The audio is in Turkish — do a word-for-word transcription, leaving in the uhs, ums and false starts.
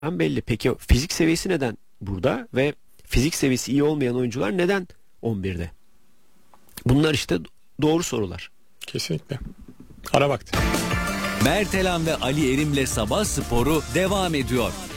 belli. Peki fizik seviyesi neden burada ve fizik seviyesi iyi olmayan oyuncular neden on birde? Bunlar işte doğru sorular. Kesinlikle. Ara vakti. Mert Elan ve Ali Erim'le Sabah Sporu devam ediyor.